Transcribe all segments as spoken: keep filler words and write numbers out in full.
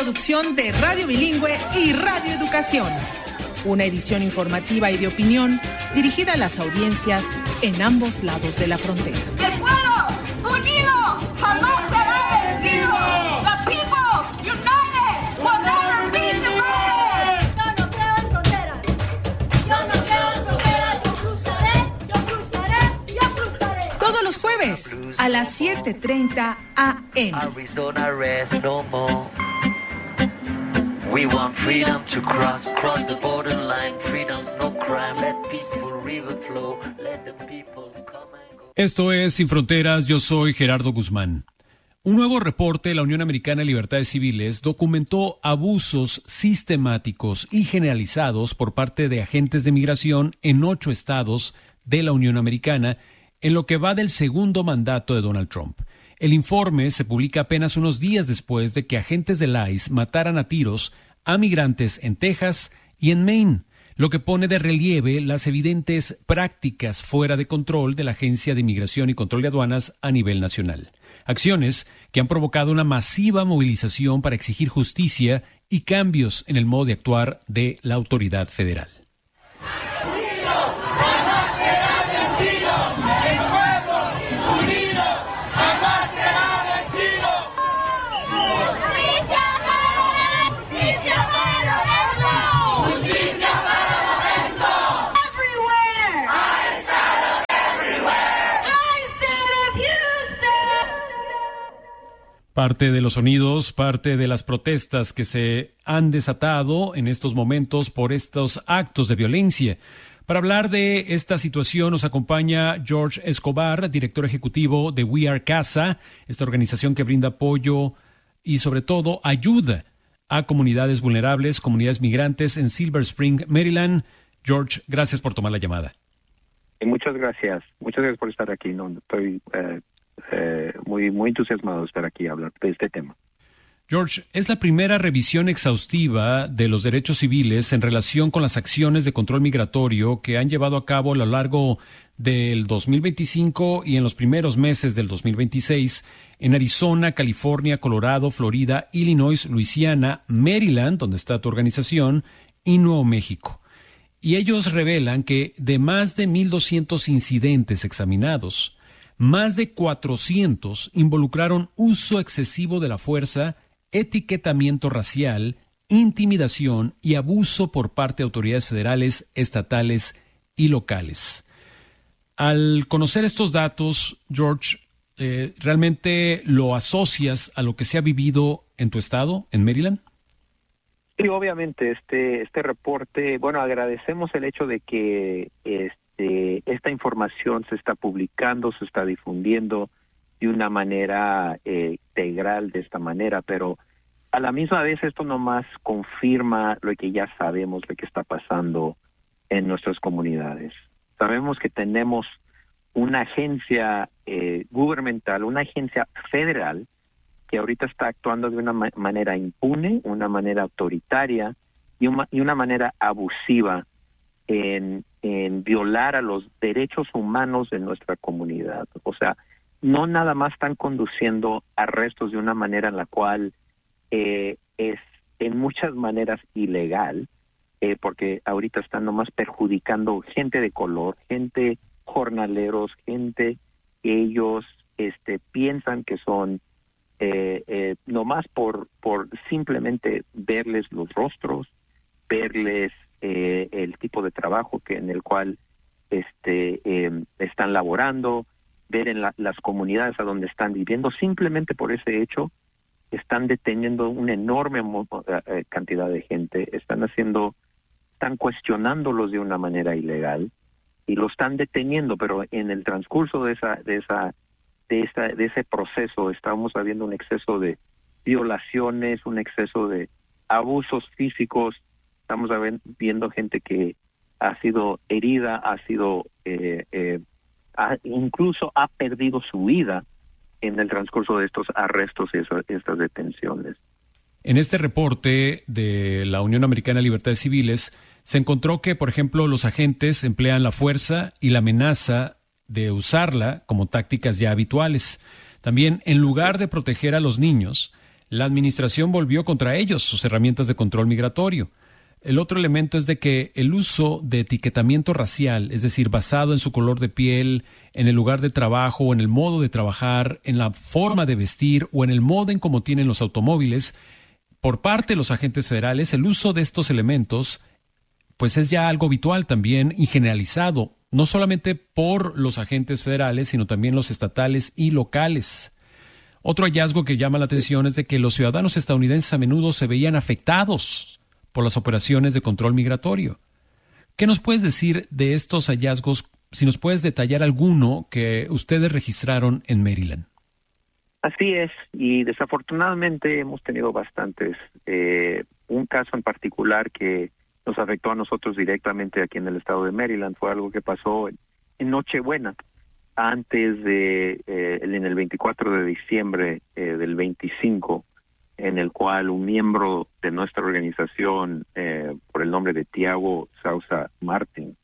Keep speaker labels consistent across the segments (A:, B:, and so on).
A: producción de Radio Bilingüe y Radio Educación. Una edición informativa y de opinión dirigida a las audiencias en ambos lados de la frontera.
B: ¡El pueblo unido jamás será vencido! ¡The people united will never be divided!
C: Yo no creo en fronteras. Yo no creo en fronteras. Yo cruzaré, yo cruzaré, yo cruzaré.
A: Todos los jueves a las siete treinta a eme.
D: Arizona rest no more. We want freedom to cross, cross the borderline. Freedom's no crime. Let peaceful river flow. Let the people come and go.
E: Esto es Sin Fronteras, yo soy Gerardo Guzmán. Un nuevo reporte de la Unión Americana de Libertades Civiles documentó abusos sistemáticos y generalizados por parte de agentes de migración en ocho estados de la Unión Americana en lo que va del segundo mandato de Donald Trump. El informe se publica apenas unos días después de que agentes del I C E mataran a tiros a migrantes en Texas y en Maine, lo que pone de relieve las evidentes prácticas fuera de control de la Agencia de Inmigración y Control de Aduanas a nivel nacional. Acciones que han provocado una masiva movilización para exigir justicia y cambios en el modo de actuar de la autoridad federal. Parte de los sonidos, parte de las protestas que se han desatado en estos momentos por estos actos de violencia. Para hablar de esta situación nos acompaña George Escobar, director ejecutivo de We Are Casa, esta organización que brinda apoyo y sobre todo ayuda a comunidades vulnerables, comunidades migrantes en Silver Spring, Maryland. George, gracias por tomar la llamada.
F: Muchas gracias, muchas gracias por estar aquí. No, estoy eh, eh, muy, muy entusiasmado de estar aquí a hablar de este tema.
E: George, es la primera revisión exhaustiva de los derechos civiles en relación con las acciones de control migratorio que han llevado a cabo a lo largo del dos mil veinticinco y en los primeros meses del dos mil veintiséis en Arizona, California, Colorado, Florida, Illinois, Luisiana, Maryland, donde está tu organización, y Nuevo México. Y ellos revelan que de más de mil doscientos incidentes examinados, más de cuatrocientos involucraron uso excesivo de la fuerza, etiquetamiento racial, intimidación y abuso por parte de autoridades federales, estatales y locales. Al conocer estos datos, George, eh, ¿realmente lo asocias a lo que se ha vivido en tu estado, en Maryland?
F: Sí, obviamente, este este reporte, bueno, agradecemos el hecho de que este esta información se está publicando, se está difundiendo de una manera eh, integral de esta manera, pero a la misma vez esto nomás confirma lo que ya sabemos, lo que está pasando en nuestras comunidades. Sabemos que tenemos una agencia eh, gubernamental, una agencia federal, que ahorita está actuando de una ma- manera impune, una manera autoritaria y una, y una manera abusiva en, en violar a los derechos humanos de nuestra comunidad. O sea, no nada más están conduciendo arrestos de una manera en la cual eh, es en muchas maneras ilegal, eh, porque ahorita están nomás perjudicando gente de color, gente jornaleros, gente que ellos este, piensan que son Eh, eh, nomás por por simplemente verles los rostros, verles eh, el tipo de trabajo que en el cual este eh, están laborando, ver en la, las comunidades a donde están viviendo, simplemente por ese hecho están deteniendo una enorme mo- eh, cantidad de gente, están haciendo, están cuestionándolos de una manera ilegal y lo están deteniendo, pero en el transcurso de esa de esa de esta de ese proceso estamos viendo un exceso de violaciones, un exceso de abusos físicos, estamos viendo gente que ha sido herida, ha sido eh, eh, ha, incluso ha perdido su vida en el transcurso de estos arrestos y eso, estas detenciones.
E: En este reporte de la Unión Americana de Libertades Civiles se encontró que, por ejemplo, los agentes emplean la fuerza y la amenaza de usarla como tácticas ya habituales. También, en lugar de proteger a los niños, la administración volvió contra ellos sus herramientas de control migratorio. El otro elemento es de que el uso de etiquetamiento racial, es decir, basado en su color de piel, en el lugar de trabajo, en el modo de trabajar, en la forma de vestir o en el modo en cómo tienen los automóviles, por parte de los agentes federales, el uso de estos elementos pues es ya algo habitual también y generalizado, no solamente por los agentes federales, sino también los estatales y locales. Otro hallazgo que llama la atención es de que los ciudadanos estadounidenses a menudo se veían afectados por las operaciones de control migratorio. ¿Qué nos puedes decir de estos hallazgos, si nos puedes detallar alguno que ustedes registraron en Maryland?
F: Así es, y desafortunadamente hemos tenido bastantes. Eh, un caso en particular que nos afectó a nosotros directamente aquí en el estado de Maryland fue algo que pasó en, en Nochebuena, antes de, eh, en el veinticuatro de diciembre eh, del veinticinco, en el cual un miembro de nuestra organización, eh, por el nombre de Tiago Sousa Martin,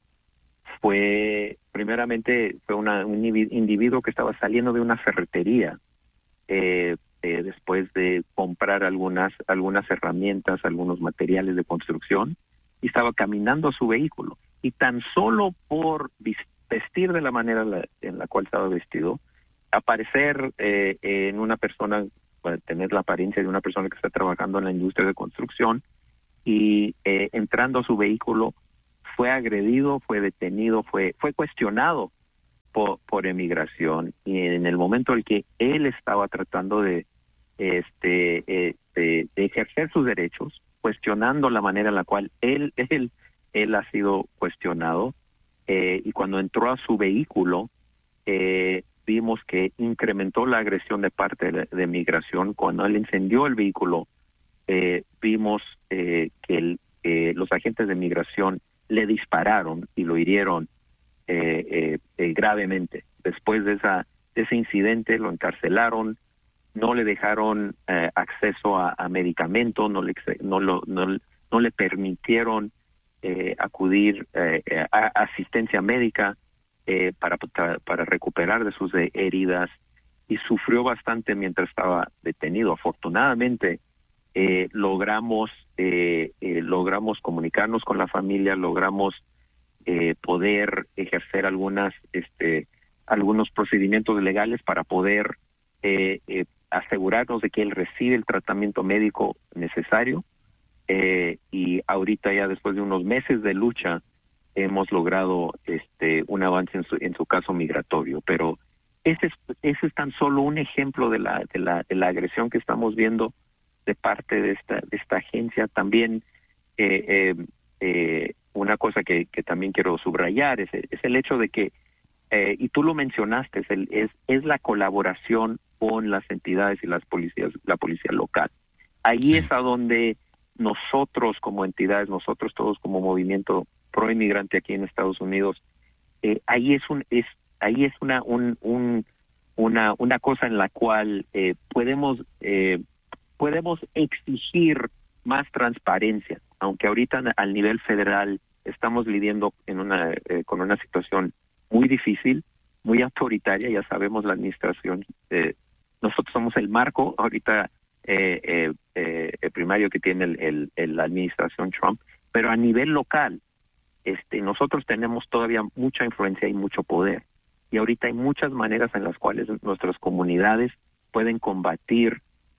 F: fue, primeramente, fue una, un individuo que estaba saliendo de una ferretería, eh, eh, después de comprar algunas, algunas herramientas, algunos materiales de construcción, y estaba caminando a su vehículo. Y tan solo por vestir de la manera la, en la cual estaba vestido, aparecer eh, en una persona, para tener la apariencia de una persona que está trabajando en la industria de construcción, y eh, entrando a su vehículo, fue agredido, fue detenido, fue, fue cuestionado por, por emigración. Y en el momento en que él estaba tratando de, este, eh, de, de ejercer sus derechos, cuestionando la manera en la cual él, él, él ha sido cuestionado, eh, y cuando entró a su vehículo, eh, vimos que incrementó la agresión de parte de, de migración. Cuando él encendió el vehículo, eh, vimos eh, que el, eh, los agentes de migración le dispararon y lo hirieron eh, eh, eh, gravemente. Después de, esa, de ese incidente lo encarcelaron, no le dejaron eh, acceso a, a medicamentos, no le, no, lo, no, no le permitieron eh, acudir eh, a asistencia médica eh, para, para recuperar de sus heridas, y sufrió bastante mientras estaba detenido. Afortunadamente, eh, logramos, eh, eh, logramos comunicarnos con la familia, logramos eh, poder ejercer algunas, este, algunos procedimientos legales para poder eh, eh, asegurarnos de que él recibe el tratamiento médico necesario, eh, y ahorita ya después de unos meses de lucha hemos logrado este un avance en su, en su caso migratorio. Pero ese es, ese es tan solo un ejemplo de la, de la, de la agresión que estamos viendo de parte de esta, de esta agencia. También eh, eh, eh, una cosa que, que también quiero subrayar es, es el hecho de que, eh, y tú lo mencionaste, es, el, es, es la colaboración con las entidades y las policías, la policía local. Ahí sí. Es a donde nosotros como entidades, nosotros todos como movimiento pro inmigrante aquí en Estados Unidos, eh, ahí es un es ahí es una un, un una una cosa en la cual eh, podemos eh, podemos exigir más transparencia, aunque ahorita al nivel federal estamos lidiando en una eh, con una situación muy difícil, muy autoritaria. Ya sabemos, la administración, eh, nosotros somos el marco ahorita eh, eh, eh, el primario que tiene el, el, el, la administración Trump, pero a nivel local este nosotros tenemos todavía mucha influencia y mucho poder, y ahorita hay muchas maneras en las cuales nuestras comunidades pueden combatir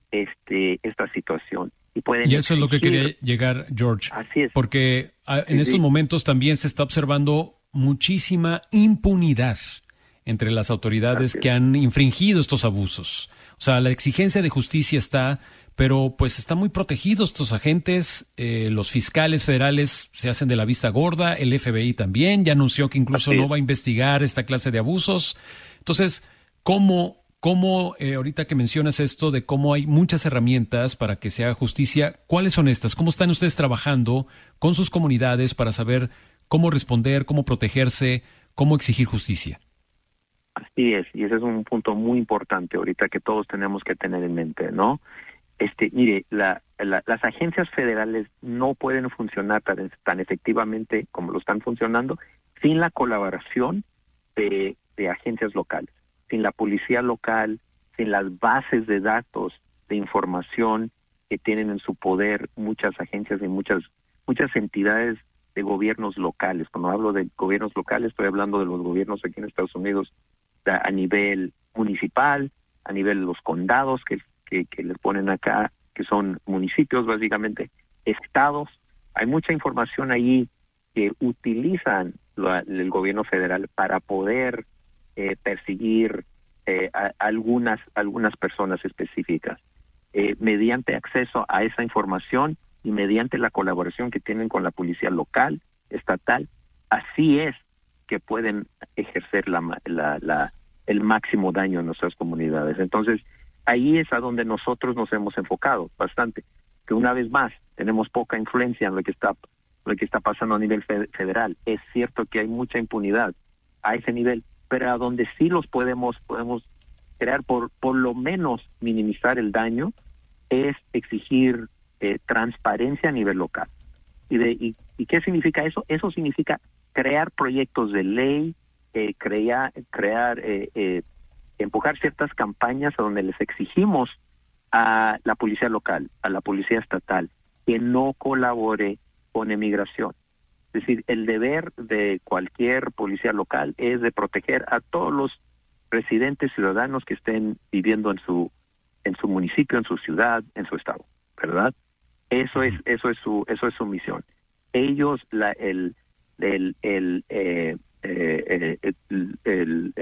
F: este esta situación y pueden
E: y eso
F: exigir.
E: Es lo que quería llegar, George.
F: Así es,
E: porque a, en
F: sí,
E: estos
F: sí.
E: momentos también se está observando muchísima impunidad entre las autoridades que han infringido estos abusos. O sea, la exigencia de justicia está, pero pues están muy protegidos estos agentes. Eh, los fiscales federales se hacen de la vista gorda, el F B I también ya anunció que incluso
F: Así
E: no
F: es.
E: va a investigar esta clase de abusos. Entonces, ¿cómo, cómo eh, ahorita que mencionas esto de cómo hay muchas herramientas para que se haga justicia, cuáles son estas? ¿Cómo están ustedes trabajando con sus comunidades para saber cómo responder, cómo protegerse, cómo exigir justicia?
F: Así es, y ese es un punto muy importante ahorita que todos tenemos que tener en mente, ¿no? Este, mire, la, la, las agencias federales no pueden funcionar tan, tan efectivamente como lo están funcionando sin la colaboración de, de agencias locales, sin la policía local, sin las bases de datos de información que tienen en su poder muchas agencias y muchas muchas entidades de gobiernos locales. Cuando hablo de gobiernos locales, estoy hablando de los gobiernos aquí en Estados Unidos a, a nivel municipal, a nivel de los condados que, que, que les ponen acá, que son municipios básicamente, estados. Hay mucha información ahí que utilizan la, el gobierno federal para poder eh, perseguir eh, a, a algunas, algunas personas específicas. Eh, mediante acceso a esa información y mediante la colaboración que tienen con la policía local, estatal, así es que pueden ejercer la, la, la, el máximo daño en nuestras comunidades. Entonces, ahí es a donde nosotros nos hemos enfocado bastante, que una vez más tenemos poca influencia en lo que está, lo que está pasando a nivel fe- federal. Es cierto que hay mucha impunidad a ese nivel, pero a donde sí los podemos podemos crear, por por lo menos minimizar el daño, es exigir eh, transparencia a nivel local. ¿Y, de, y, ¿Y qué significa eso? Eso significa crear proyectos de ley, eh, crear, crear eh, eh, empujar ciertas campañas a donde les exigimos a la policía local, a la policía estatal, que no colabore con emigración. Es decir, el deber de cualquier policía local es de proteger a todos los residentes ciudadanos que estén viviendo en su en su municipio, en su ciudad, en su estado, ¿verdad? Eso es eso es su eso es su misión. Ellos la el el el eh, eh, el, el, el,